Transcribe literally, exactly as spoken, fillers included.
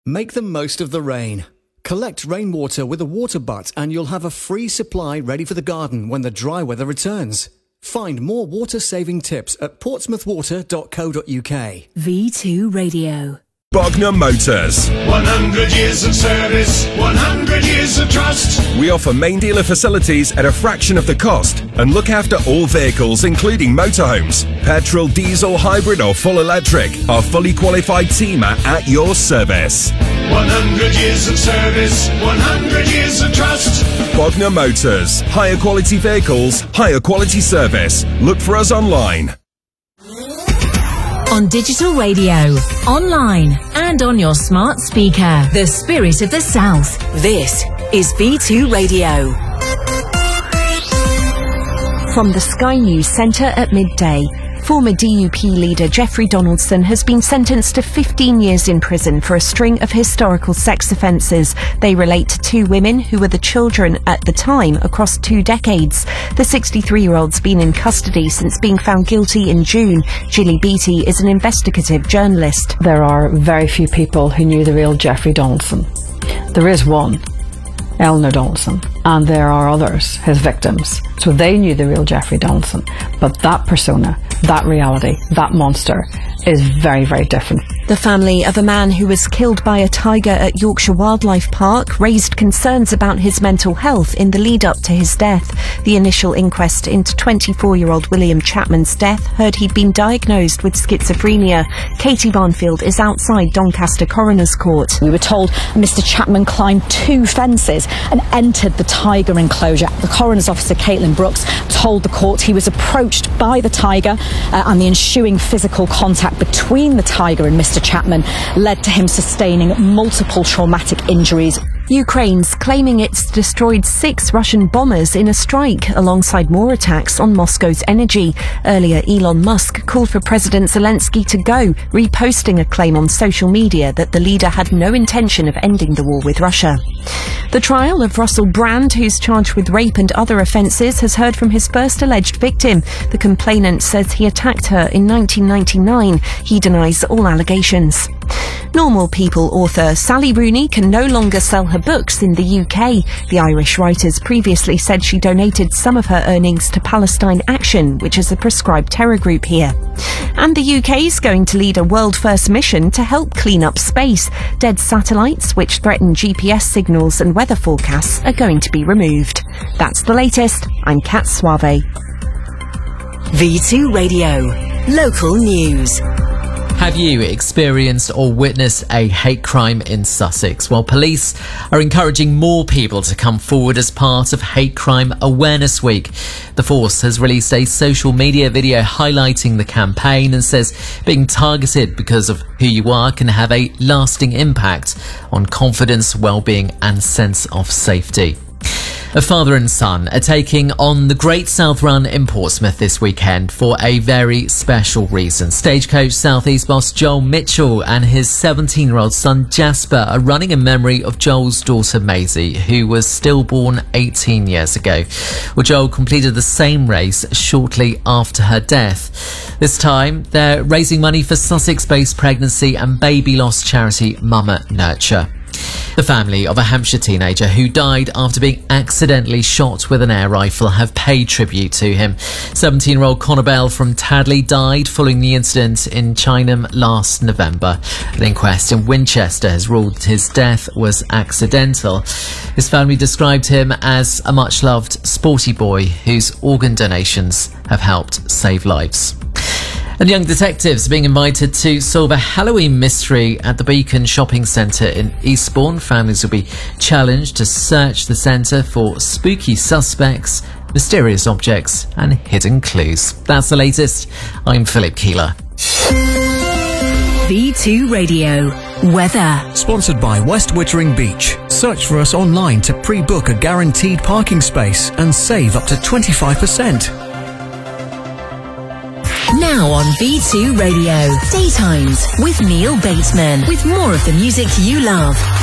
Make the most of the rain. Collect rainwater with a water butt and you'll have a free supply ready for the garden when the dry weather returns. Find more water-saving tips at portsmouth water dot co dot uk. V two Radio. Bogner Motors. one hundred years of service, one hundred years of trust. We offer main dealer facilities at a fraction of the cost and look after all vehicles, including motorhomes. Petrol, diesel, hybrid or full electric. Our fully qualified team are at your service. one hundred years of service, one hundred years of trust. Bogner Motors. Higher quality vehicles, higher quality service. Look for us online. On digital radio, online, and on your smart speaker. The spirit of the South. This is V two Radio. From the Sky News Centre at midday. Former D U P leader Jeffrey Donaldson has been sentenced to fifteen years in prison for a string of historical sex offences. They relate to two women who were the children at the time across two decades. The sixty-three-year-old's been in custody since being found guilty in June. Gilly Beattie is an investigative journalist. There are very few people who knew the real Jeffrey Donaldson. There is one, Eleanor Donaldson, and there are others, his victims. So they knew the real Jeffrey Donaldson. But that persona, that reality, that monster is very, very different. The family of a man who was killed by a tiger at Yorkshire Wildlife Park raised concerns about his mental health in the lead-up to his death. The initial inquest into twenty-four-year-old William Chapman's death heard he'd been diagnosed with schizophrenia. Katie Barnfield is outside Doncaster Coroner's Court. We were told Mister Chapman climbed two fences and entered the tiger enclosure. The coroner's officer, Caitlin Brooks, told the court he was approached by the tiger uh, and the ensuing physical contact between the tiger and Mister Chapman led to him sustaining multiple traumatic injuries. Ukraine's claiming it's destroyed six Russian bombers in a strike, alongside more attacks on Moscow's energy. Earlier, Elon Musk called for President Zelensky to go, reposting a claim on social media that the leader had no intention of ending the war with Russia. The trial of Russell Brand, who's charged with rape and other offences, has heard from his first alleged victim. The complainant says he attacked her in nineteen ninety-nine. He denies all allegations. Normal People author Sally Rooney can no longer sell her books in the U K. The Irish writer's previously said she donated some of her earnings to Palestine Action, which is a proscribed terror group here. And the U K's going to lead a world-first mission to help clean up space. Dead satellites, which threaten G P S signals and weather forecasts, are going to be removed. That's the latest. I'm Kat Suave. V two Radio. Local news. Have you experienced or witnessed a hate crime in Sussex? Well, police are encouraging more people to come forward as part of Hate Crime Awareness Week. The force has released a social media video highlighting the campaign and says being targeted because of who you are can have a lasting impact on confidence, well-being and sense of safety. A father and son are taking on the Great South Run in Portsmouth this weekend for a very special reason. Stagecoach South East boss Joel Mitchell and his seventeen-year-old son Jasper are running in memory of Joel's daughter Maisie, who was stillborn eighteen years ago. Well, Joel completed the same race shortly after her death. This time, they're raising money for Sussex-based pregnancy and baby loss charity Mama Nurture. The family of a Hampshire teenager who died after being accidentally shot with an air rifle have paid tribute to him. seventeen-year-old Connor Bell from Tadley died following the incident in Chinham last November. An inquest in Winchester has ruled his death was accidental. His family described him as a much-loved sporty boy whose organ donations have helped save lives. And young detectives are being invited to solve a Halloween mystery at the Beacon Shopping Centre in Eastbourne. Families will be challenged to search the centre for spooky suspects, mysterious objects and hidden clues. That's the latest. I'm Philip Keeler. V two Radio. Weather. Sponsored by West Wittering Beach. Search for us online to pre-book a guaranteed parking space and save up to twenty-five percent. Now on V two Radio. Daytimes with Neil Bateman. With more of the music you love.